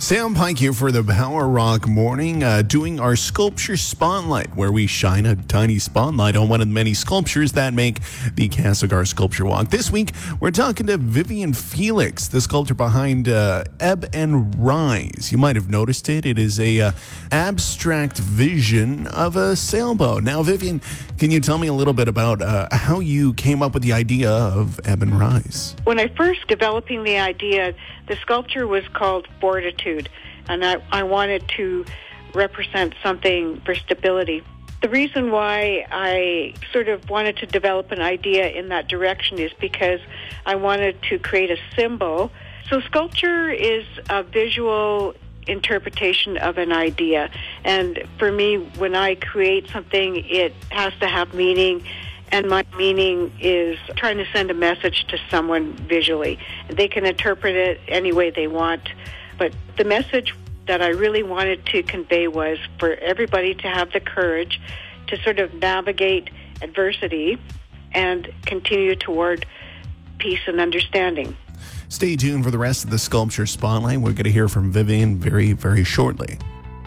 Sam Pike here for the Power Rock Morning, doing our Sculpture Spotlight, where we shine a tiny spotlight on one of the many sculptures that make the Castlegar Sculpture Walk. This week, we're talking to Vivian Felix, the sculptor behind Ebb and Rise. You might have noticed it. It is a abstract vision of a sailboat. Now, Vivian, can you tell me a little bit about how you came up with the idea of Ebb and Rise? When I first developing the idea, the sculpture was called Fortitude, and I wanted to represent something for stability. The reason why I sort of wanted to develop an idea in that direction is because I wanted to create a symbol. So sculpture is a visual interpretation of an idea, and for me, when I create something, it has to have meaning. And my meaning is trying to send a message to someone visually. They can interpret it any way they want. But the message that I really wanted to convey was for everybody to have the courage to sort of navigate adversity and continue toward peace and understanding. Stay tuned for the rest of the Sculpture Spotlight. We're going to hear from Vivian very, very shortly.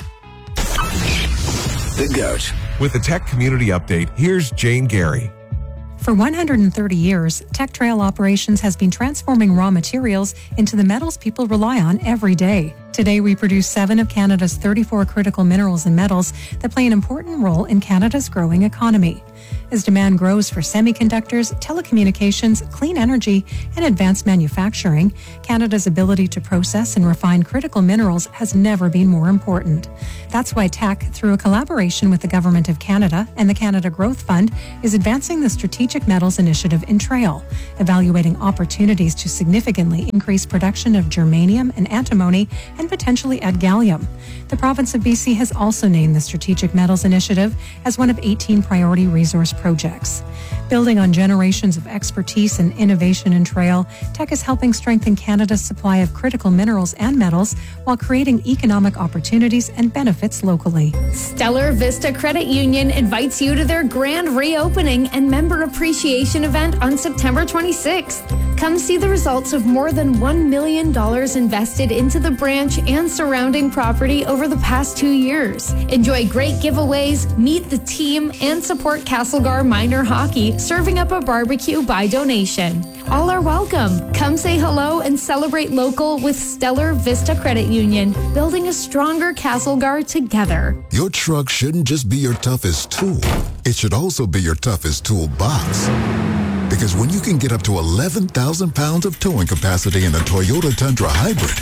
The GOAT. With the Tech Community Update, here's Jane Gary. For 130 years, Tech Trail Operations has been transforming raw materials into the metals people rely on every day. Today, we produce 7 of Canada's 34 critical minerals and metals that play an important role in Canada's growing economy. As demand grows for semiconductors, telecommunications, clean energy, and advanced manufacturing, Canada's ability to process and refine critical minerals has never been more important. That's why Tech, through a collaboration with the Government of Canada and the Canada Growth Fund, is advancing the Strategic Metals Initiative in Trail, evaluating opportunities to significantly increase production of germanium and antimony and potentially add gallium. The province of BC has also named the Strategic Metals Initiative as one of 18 priority resource projects. Building on generations of expertise and innovation in Trail, Tech is helping strengthen Canada's supply of critical minerals and metals while creating economic opportunities and benefits locally. Stellar Vista Credit Union invites you to their grand reopening and member appreciation event on September 26th. Come see the results of more than $1 million invested into the branch and surrounding property over the past 2 years. Enjoy great giveaways, meet the team, and support Castlegar Minor Hockey, serving up a barbecue by donation. All are welcome. Come say hello and celebrate local with Stellar Vista Credit Union, building a stronger Castlegar together. Your truck shouldn't just be your toughest tool. It should also be your toughest toolbox. Because when you can get up to 11,000 pounds of towing capacity in a Toyota Tundra Hybrid,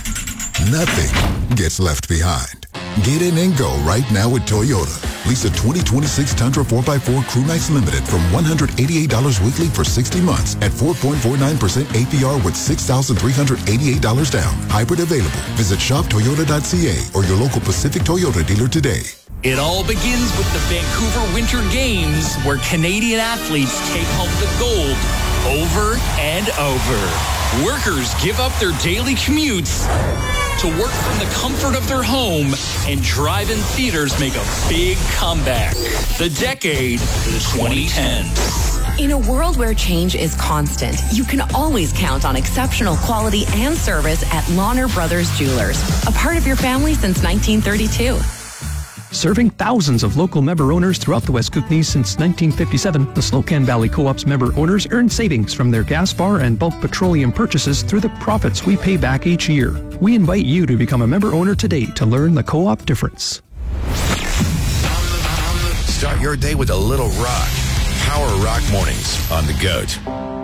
nothing gets left behind. Get in and go right now with Toyota. Lease a 2026 Tundra 4x4 Crew Nights Limited from $188 weekly for 60 months at 4.49% APR with $6,388 down. Hybrid available. Visit shoptoyota.ca or your local Pacific Toyota dealer today. It all begins with the Vancouver Winter Games, where Canadian athletes take home the gold over and over. Workers give up their daily commutes to work from the comfort of their home, and drive-in theaters make a big comeback. The decade, the 2010s. In a world where change is constant, you can always count on exceptional quality and service at Lawner Brothers Jewelers, a part of your family since 1932. Serving thousands of local member owners throughout the West Kootenays since 1957, the Slocan Valley Co-op's member owners earn savings from their gas bar and bulk petroleum purchases through the profits we pay back each year. We invite you to become a member owner today to learn the co-op difference. Start your day with a little rock. Power Rock Mornings on the GOAT.